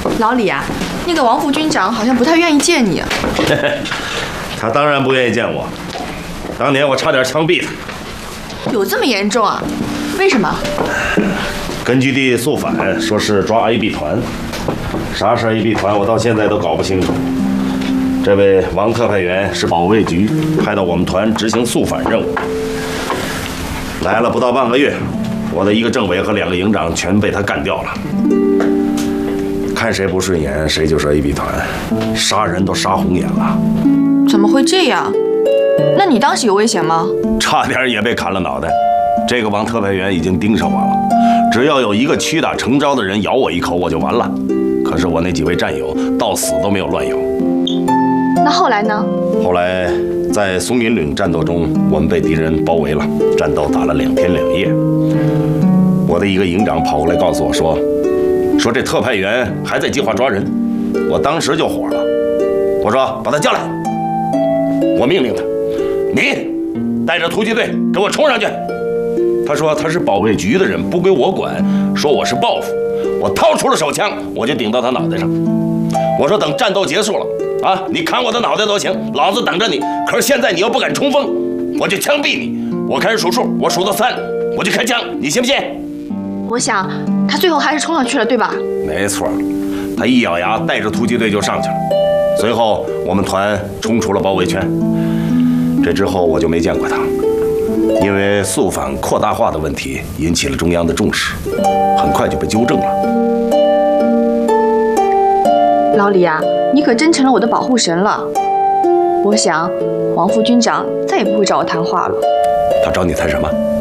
老李啊，那个王副军长好像不太愿意见你。 他当然不愿意见我，当年我差点枪毙他。 有这么严重啊？为什么？ 根据地肃反，说是抓 AB 团，啥是 AB 团，我到现在都搞不清楚。这位王特派员是保卫局派到我们团执行肃反任务，来了不到半个月，我的一个政委和2个营长全被他干掉了。看谁不顺眼，谁就是 AB 团，杀人都杀红眼了。 怎么会这样？那你当时有危险吗？ 差点也被砍了脑袋。这个王特派员已经盯上我了，只要有一个屈打成招的人咬我一口，我就完了。可是我那几位战友到死都没有乱咬。 那后来呢？后来在松云岭战斗中，我们被敌人包围了，战斗打了2天2夜。我的一个营长跑过来告诉我说这特派员还在计划抓人。我当时就火了，我说把他叫来。我命令他，你带着突击队给我冲上去。他说他是保卫局的人，不归我管，说我是报复。我掏出了手枪，我就顶到他脑袋上。我说等战斗结束了啊，你砍我的脑袋都行，老子等着你。可是现在你又不敢冲锋，我就枪毙你。我开始数数，我数到3，我就开枪，你信不信？ 我想他最后还是冲上去了，对吧？ 没错，他一咬牙，带着突击队就上去了。随后我们团冲出了包围圈。这之后我就没见过他，因为肃反扩大化的问题引起了中央的重视，很快就被纠正了。 老李啊，你可真成了我的保护神了。我想王副军长再也不会找我谈话了。 他找你谈什么？